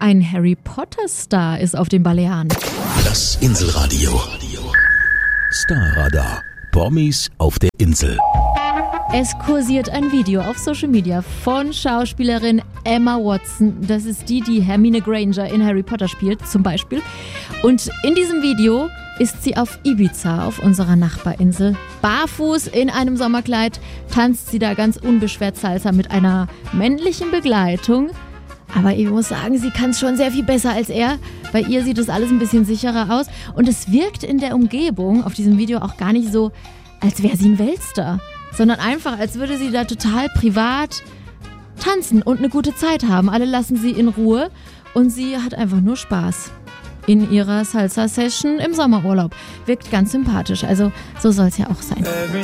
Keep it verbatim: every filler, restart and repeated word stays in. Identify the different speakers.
Speaker 1: Ein Harry Potter-Star ist auf den Balearen.
Speaker 2: Das Inselradio. Starradar. Promis auf der Insel.
Speaker 1: Es kursiert ein Video auf Social Media von Schauspielerin Emma Watson. Das ist die, die Hermine Granger in Harry Potter spielt, zum Beispiel. Und in diesem Video ist sie auf Ibiza, auf unserer Nachbarinsel. Barfuß in einem Sommerkleid tanzt sie da ganz unbeschwert Salsa mit einer männlichen Begleitung. Aber ich muss sagen, sie kann es schon sehr viel besser als er. Bei ihr sieht es alles ein bisschen sicherer aus. Und es wirkt in der Umgebung auf diesem Video auch gar nicht so, als wäre sie ein Weltstar. Sondern einfach, als würde sie da total privat tanzen und eine gute Zeit haben. Alle lassen sie in Ruhe und sie hat einfach nur Spaß in ihrer Salsa-Session im Sommerurlaub. Wirkt ganz sympathisch, also so soll es ja auch sein.